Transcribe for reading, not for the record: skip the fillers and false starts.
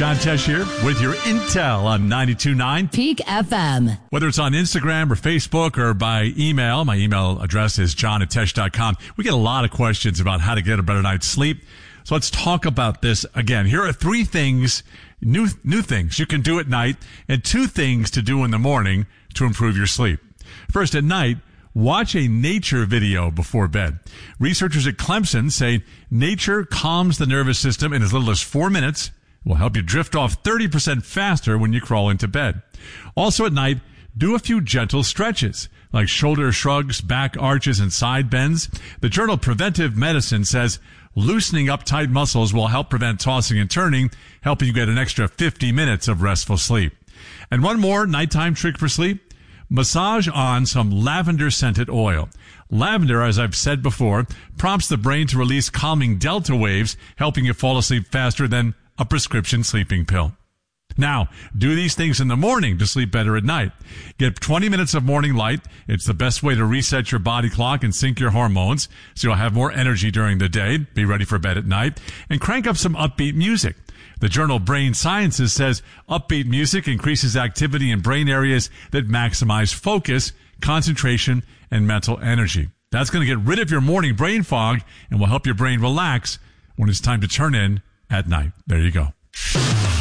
John Tesh here with your intel on 92.9 Peak FM. Whether it's on Instagram or Facebook or by email, my email address is john@tesh.com. We get a lot of questions about how to get a better night's sleep. So let's talk about this again. Here are 3 things, new things you can do at night and 2 things to do in the morning to improve your sleep. First, at night, watch a nature video before bed. Researchers at Clemson say nature calms the nervous system in as little as 4 minutes. It will help you drift off 30% faster when you crawl into bed. Also at night, do a few gentle stretches, like shoulder shrugs, back arches, and side bends. The journal Preventive Medicine says loosening up tight muscles will help prevent tossing and turning, helping you get an extra 50 minutes of restful sleep. And one more nighttime trick for sleep. Massage on some lavender-scented oil. Lavender, as I've said before, prompts the brain to release calming delta waves, helping you fall asleep faster than a prescription sleeping pill. Now, do these things in the morning to sleep better at night. Get 20 minutes of morning light. It's the best way to reset your body clock and sync your hormones, so you'll have more energy during the day, be ready for bed at night, and crank up some upbeat music. The journal Brain Sciences says upbeat music increases activity in brain areas that maximize focus, concentration, and mental energy. That's going to get rid of your morning brain fog and will help your brain relax when it's time to turn in at night. There you go.